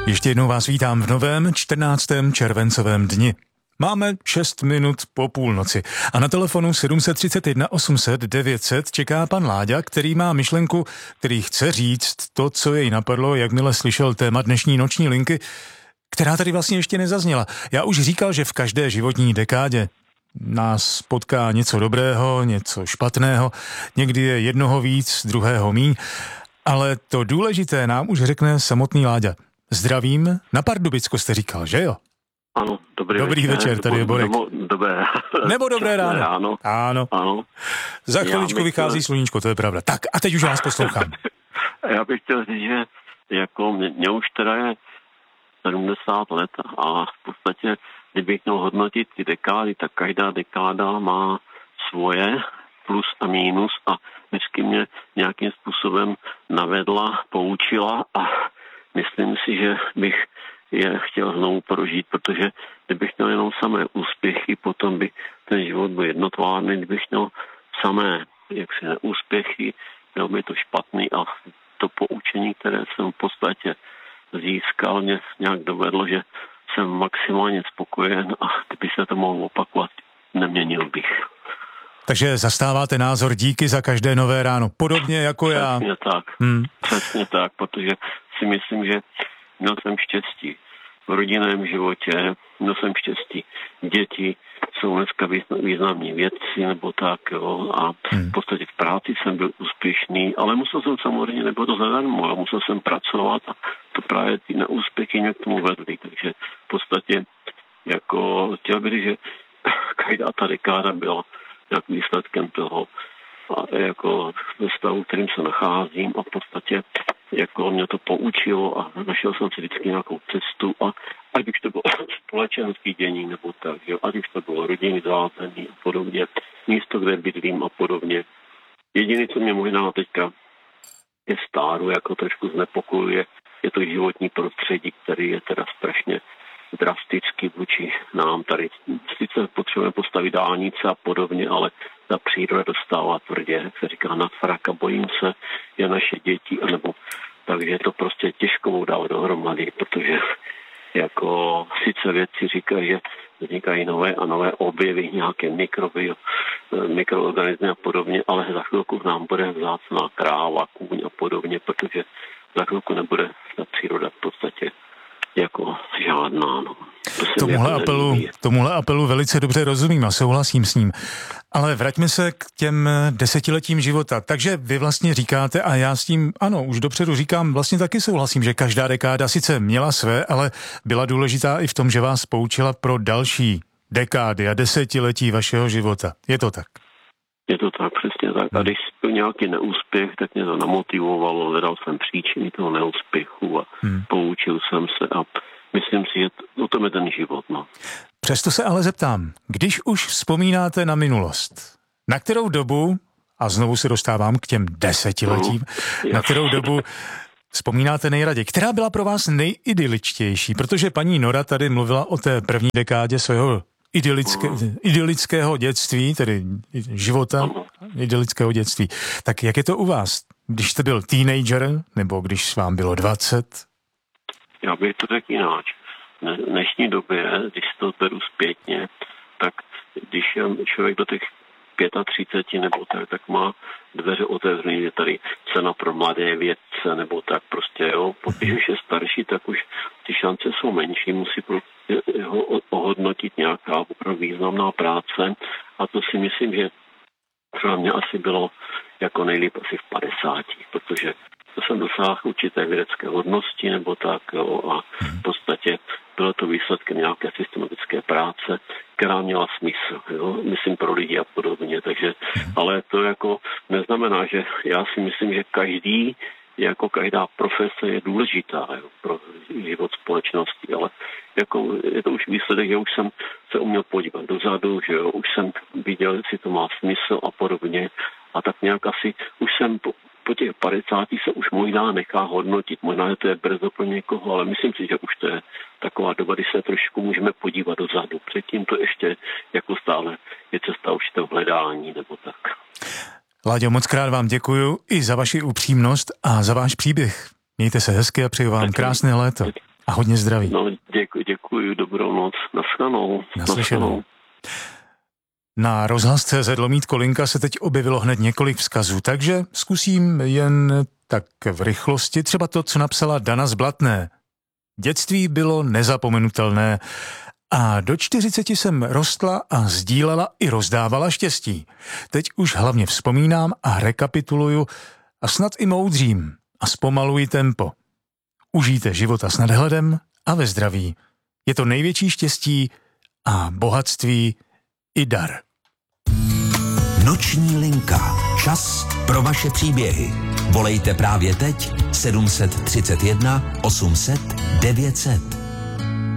Ještě jednou vás vítám v novém 14. červencovém dni. Máme 6 minut po půlnoci a na telefonu 731 800 900 čeká pan Láďa, který má myšlenku, který chce říct to, co jej napadlo, jakmile slyšel téma dnešní noční linky, která tady vlastně ještě nezazněla. Já už říkal, že v každé životní dekádě nás potká něco dobrého, něco špatného, někdy je jednoho víc, druhého míň, ale to důležité nám už řekne samotný Láďa. Zdravím, na Pardubicko jste říkal, že jo? Ano, dobrý večer, tady je Borek. Nebo dobré ráno. Ano. Za chviličku vychází sluníčko, to je pravda. Tak a teď už vás poslouchám. Já bych chtěl říct, že jako mě už teda je 70 let a v podstatě, kdybych měl hodnotit ty dekády, tak každá dekáda má svoje plus a mínus a vždycky mě nějakým způsobem navedla, poučila a myslím si, že bych je chtěl znovu prožít, protože kdybych měl jenom samé úspěchy, potom by ten život byl jednotvárný, kdybych měl samé neúspěchy, měl by to špatný a to poučení, které jsem v podstatě získal, mě nějak dovedlo, že jsem maximálně spokojen a kdyby se to mohl opakovat, neměnil bych. Takže zastáváte názor díky za každé nové ráno, podobně jako já. Přesně tak, Přesně tak, protože si myslím, že měl jsem štěstí v rodinném životě, měl jsem štěstí. Děti jsou dneska významní vědci nebo tak, jo, a v podstatě v práci jsem byl úspěšný, ale musel jsem samozřejmě, nebylo to zadarmo, ale musel jsem pracovat a to právě ty neúspěchy mě k tomu vedly, takže v podstatě jako chtěl bych, že každá ta dekáda byla nějakým výsledkem toho a jako ve stavu, kterým se nacházím a v podstatě jako mě to poučilo a našel jsem si vždycky nějakou cestu a ať už to bylo společenský dění nebo tak, jo, ať už to bylo rodinný zázemí a podobně, místo, kde bydlím a podobně. Jediné, co mě možná teďka je stáru, jako trošku znepokojuje, je to životní prostředí, který je teda strašně drasticky vůči nám tady. Sice potřebujeme postavit dálnice a podobně, ale ta příroda dostává tvrdě, jak se říká, na frak a bojím se, je naše děti, anebo takže je to prostě těžko mu dát dohromady, protože jako sice vědci říkají, že vznikají nové a nové objevy, nějaké mikroby, mikroorganismy a podobně, ale za chvilku nám bude vzácná kráva, kůň a podobně, protože za chvilku nebude ta příroda v podstatě jako žádná. No. Tomuhle apelu velice dobře rozumím a souhlasím s ním. Ale vraťme se k těm desetiletím života. Takže vy vlastně říkáte, a já s tím, ano, už dopředu říkám, vlastně taky souhlasím, že každá dekáda sice měla své, ale byla důležitá i v tom, že vás poučila pro další dekády a desetiletí vašeho života. Je to tak? Je to tak, přesně tak. A když byl nějaký neúspěch, tak mě to namotivovalo, hledal jsem příčiny toho neúspěchu a poučil jsem se a myslím si, že o tom je ten život. No. Přesto se ale zeptám, když už vzpomínáte na minulost, na kterou dobu, a znovu se dostávám k těm desetiletím, na kterou dobu vzpomínáte nejraději, která byla pro vás nejidyličtější, protože paní Nora tady mluvila o té první dekádě svého idylického dětství, tedy života, idylického dětství. Tak jak je to u vás? Když jste byl teenager, nebo když vám bylo 20? Já bych to řekl jináč. V dnešní době, když to beru zpětně, tak když je člověk do těch 35 nebo tak má dveře otevřené, je tady cena pro mladé vědce nebo tak prostě, jo. Pokud už je starší, tak už ty šance jsou menší, musí ho ohodnotit nějaká opravdu významná práce a to si myslím, že pro mě asi bylo jako nejlíp asi v 50, protože to jsem dosáhl určité vědecké hodnosti nebo tak, jo, a v podstatě bylo to výsledkem nějaké systematické práce, která měla smysl, jo, myslím pro lidi a podobně, takže, ale to jako neznamená, že já si myslím, že každá profese je důležitá, jo, pro život společnosti, ale jako je to už výsledek, že už jsem se uměl podívat dozadu, že jo, už jsem viděl, jestli to má smysl a podobně a tak nějak asi už jsem po těch 50 se už možná nechá hodnotit, možná, že to je brzo pro někoho, ale myslím si, že už to je taková doba, kdy se trošku můžeme podívat dozadu. Předtím to ještě jako stále je cesta určitého hledání nebo tak. Láďo, moc krát vám děkuju i za vaši upřímnost a za váš příběh. Mějte se hezky a přeju vám krásné léto. A hodně zdraví. No, děkuji, dobrou noc. Naschledanou. Naslyšenou. Na rozhlas.cz/Linka se teď objevilo hned několik vzkazů, takže zkusím jen tak v rychlosti třeba to, co napsala Dana z Blatné. Dětství bylo nezapomenutelné a do 40 jsem rostla a sdílela i rozdávala štěstí. Teď už hlavně vzpomínám a rekapituluju a snad i moudřím a zpomaluji tempo. Užijte života s nadhledem a ve zdraví. Je to největší štěstí a bohatství i dar. Noční linka. Čas pro vaše příběhy. Volejte právě teď 731 800 900.